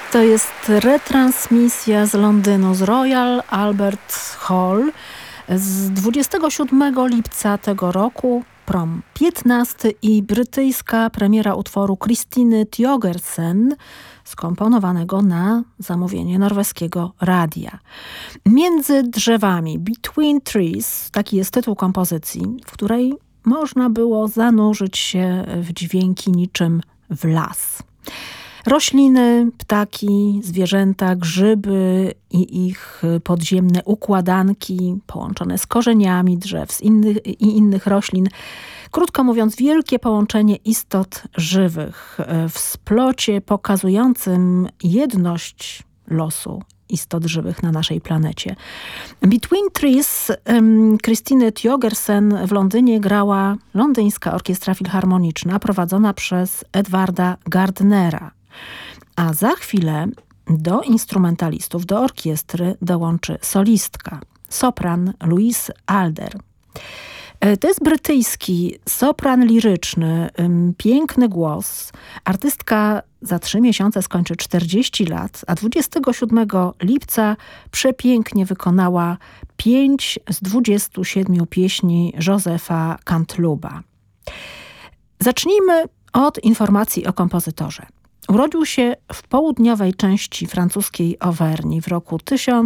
To jest retransmisja z Londynu, z Royal Albert Hall z 27 lipca tego roku, prom 15 i brytyjska premiera utworu Christiny Thjörgersen, skomponowanego na zamówienie norweskiego radia. Między drzewami, Between Trees, taki jest tytuł kompozycji, w której można było zanurzyć się w dźwięki niczym w las. Rośliny, ptaki, zwierzęta, grzyby i ich podziemne układanki połączone z korzeniami drzew i innych roślin. Krótko mówiąc, wielkie połączenie istot żywych w splocie pokazującym jedność losu istot żywych na naszej planecie. Between Trees Christiny Thjörgersen w Londynie grała Londyńska Orkiestra Filharmoniczna prowadzona przez Edwarda Gardnera. A za chwilę do instrumentalistów, do orkiestry dołączy solistka, sopran Louise Alder. To jest brytyjski sopran liryczny, piękny głos. Artystka za 3 miesiące skończy 40 lat, a 27 lipca przepięknie wykonała 5 z 27 pieśni Józefa Cantlouba. Zacznijmy od informacji o kompozytorze. Urodził się w południowej części francuskiej Auvergne w roku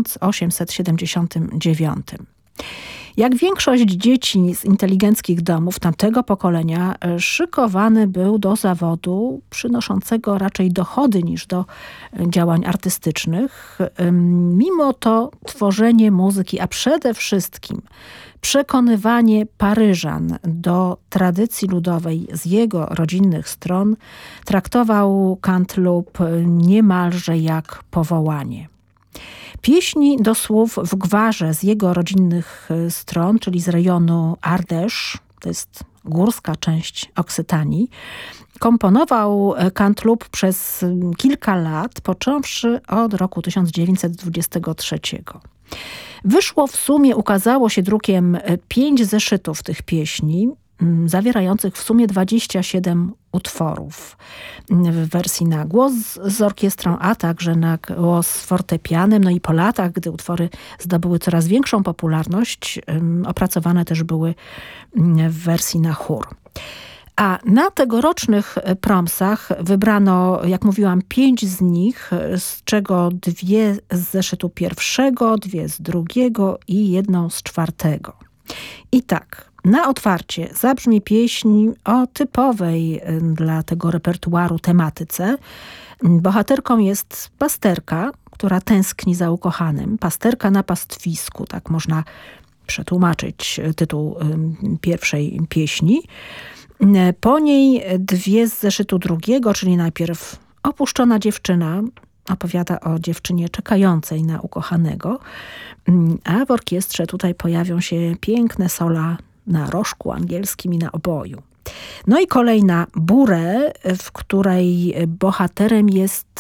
1879. Jak większość dzieci z inteligenckich domów tamtego pokolenia, szykowany był do zawodu przynoszącego raczej dochody niż do działań artystycznych. Mimo to tworzenie muzyki, a przede wszystkim przekonywanie Paryżan do tradycji ludowej z jego rodzinnych stron traktował Canteloup niemalże jak powołanie. Pieśni do słów w gwarze z jego rodzinnych stron, czyli z rejonu Ardèche, to jest górska część Oksytanii, komponował Canteloup przez kilka lat, począwszy od roku 1923. Wyszło w sumie, ukazało się drukiem 5 zeszytów tych pieśni, zawierających w sumie 27 utworów w wersji na głos z orkiestrą, a także na głos z fortepianem. No i po latach, gdy utwory zdobyły coraz większą popularność, opracowane też były w wersji na chór. A na tegorocznych promsach wybrano, jak mówiłam, 5 z nich, z czego 2 z zeszytu pierwszego, 2 z drugiego i 1 z czwartego. I tak, na otwarcie zabrzmi pieśń o typowej dla tego repertuaru tematyce. Bohaterką jest pasterka, która tęskni za ukochanym. Pasterka na pastwisku, tak można przetłumaczyć tytuł pierwszej pieśni. Po niej 2 z zeszytu drugiego, czyli najpierw opuszczona dziewczyna, opowiada o dziewczynie czekającej na ukochanego, a w orkiestrze tutaj pojawią się piękne sola na rożku angielskim i na oboju. No i kolejna Bourée, w której bohaterem jest